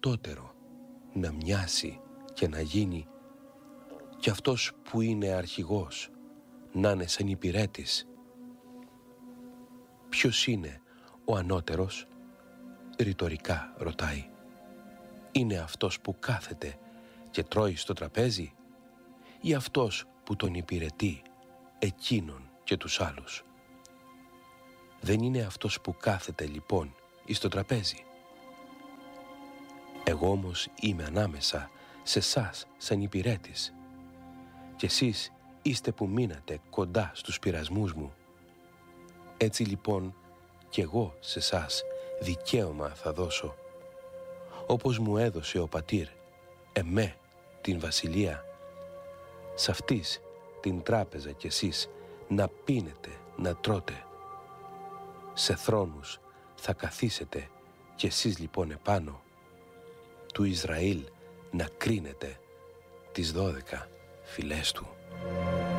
κατώτερο να μοιάσει και να γίνει, και αυτός που είναι αρχηγός να είναι σαν υπηρέτης. Ποιος είναι ο ανώτερος? Ρητορικά ρωτάει. Είναι αυτός που κάθεται και τρώει στο τραπέζι, ή αυτός που τον υπηρετεί εκείνον και τους άλλους? Δεν είναι αυτός που κάθεται λοιπόν εις το τραπέζι? Εγώ όμως είμαι ανάμεσα σε σας σαν υπηρέτης, και εσείς είστε που μείνατε κοντά στους πειρασμούς μου. Έτσι λοιπόν κι εγώ σε σας δικαίωμα θα δώσω, όπως μου έδωσε ο πατήρ εμέ την βασιλεία, σ' αυτής την τράπεζα κι εσείς να πίνετε, να τρώτε. Σε θρόνους θα καθίσετε κι εσείς λοιπόν επάνω, του Ισραήλ να κρίνετε τις 12 φυλές του.